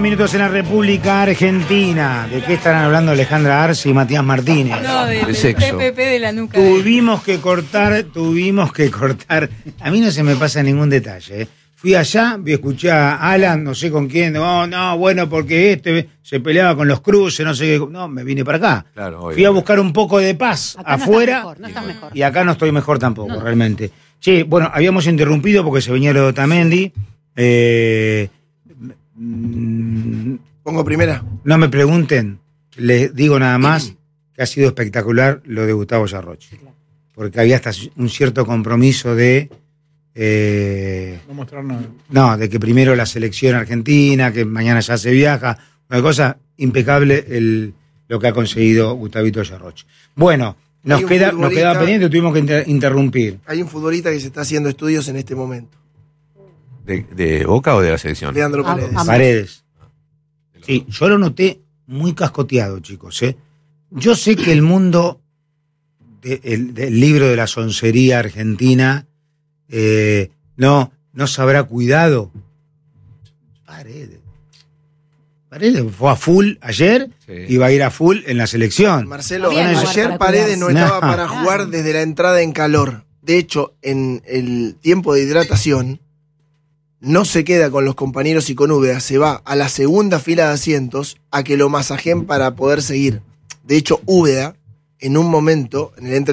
minutos en la República Argentina. ¿De qué estarán hablando Alejandra Arce y Matías Martínez? No, del sexo. PPP de la nuca. Tuvimos que cortar. A mí no se me pasa ningún detalle. Fui allá, escuché a Alan, no sé con quién. No, bueno, porque se peleaba con los cruces, no sé qué. No, me vine para acá. Claro, Fui a buscar un poco de paz Acá afuera. no está mejor. Y acá no estoy mejor tampoco, realmente. Che, bueno, habíamos interrumpido porque se venía lo de Otamendi. Pongo primera. No me pregunten, les digo nada más que ha sido espectacular lo de Gustavo Yarroch. Porque había hasta un cierto compromiso de... No mostrar nada. No, de que primero la selección argentina, que mañana ya se viaja. Una cosa impecable lo que ha conseguido Gustavito Yarroch. Bueno, nos quedaba pendiente, tuvimos que interrumpir. Hay un futbolista que se está haciendo estudios en este momento. ¿De Boca o de la selección? Leandro Paredes. Paredes. Sí, yo lo noté muy cascoteado, chicos. Yo sé que el mundo del libro de la soncería argentina no se habrá cuidado. Paredes fue a full ayer y va a ir a full en la selección. Marcelo, Bien, ayer Paredes no estaba para jugar desde la entrada en calor. De hecho, en el tiempo de hidratación, no se queda con los compañeros y con Úbeda, se va a la segunda fila de asientos a que lo masajeen para poder seguir. De hecho, Úbeda, en un momento, en el